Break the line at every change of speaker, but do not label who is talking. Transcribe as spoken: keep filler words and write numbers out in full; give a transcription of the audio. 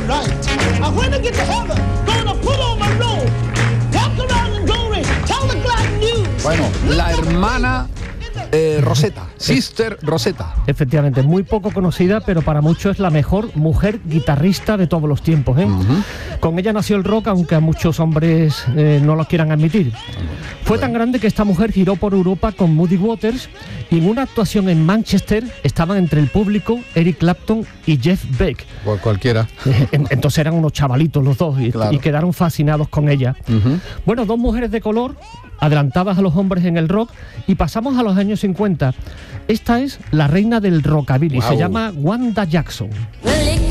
right. And when I get to heaven, gonna put on my robe, walk around in glory, tell the glad news.
Bueno, la hermana eh, Rosetta, Sister Rosetta.
Efectivamente, muy poco conocida, pero para muchos es la mejor mujer guitarrista de todos los tiempos, ¿eh? Uh-huh. Con ella nació el rock, aunque a muchos hombres eh, no lo quieran admitir. Fue tan grande que esta mujer giró por Europa con Muddy Waters, y en una actuación en Manchester estaban entre el público Eric Clapton y Jeff Beck.
Por cualquiera.
Entonces eran unos chavalitos los dos y, claro. y quedaron fascinados con ella. Uh-huh. Bueno, dos mujeres de color, adelantadas a los hombres en el rock, y pasamos a los años cincuenta. Esta es la reina del rockabilly, wow. Se llama Wanda Jackson.